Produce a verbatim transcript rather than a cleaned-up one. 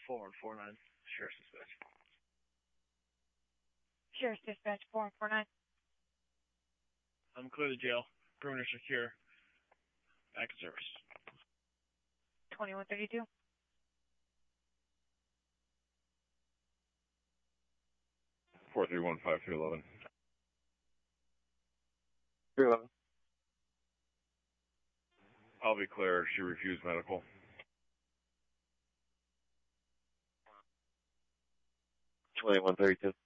four one four nine, Sheriff's Dispatch. Sheriff's Dispatch, four one four nine. I'm clear to jail. Perimeter secure. Back in service. twenty-one thirty-two. four three one five three eleven. three eleven. I'll be clear. She refused medical. twenty-one thirty-two.